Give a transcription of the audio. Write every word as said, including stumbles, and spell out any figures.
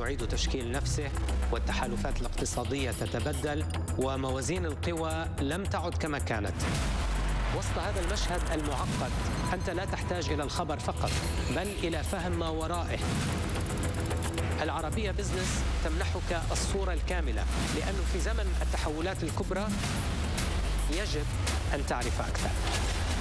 يعيد تشكيل نفسه، والتحالفات الاقتصادية تتبدل، وموازين القوى لم تعد كما كانت. وسط هذا المشهد المعقد أنت لا تحتاج إلى الخبر فقط، بل إلى فهم ما ورائه. العربية بزنس تمنحك الصورة الكاملة، لأنه في زمن التحولات الكبرى يجب أن تعرف أكثر.